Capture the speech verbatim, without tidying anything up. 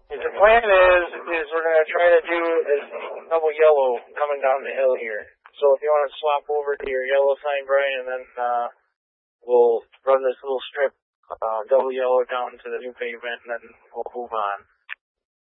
The plan is, is we're going to try to do is double yellow coming down the hill here. So if you want to swap over to your yellow sign, Brian, and then uh, we'll run this little strip uh, double yellow down to the new pavement, and then we'll move on.